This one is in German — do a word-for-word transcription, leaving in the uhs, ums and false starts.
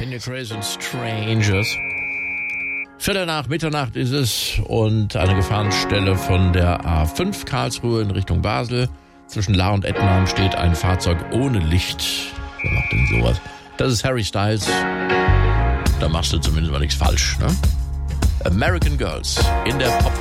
In the Crazy Strangers. Viertel nach Mitternacht ist es und eine Gefahrenstelle von der A fünf Karlsruhe in Richtung Basel. Zwischen Lahr und Ettenheim steht ein Fahrzeug ohne Licht. Wer macht denn sowas? Das ist Harry Styles. Da machst du zumindest mal nichts falsch, ne? American Girls in der Pop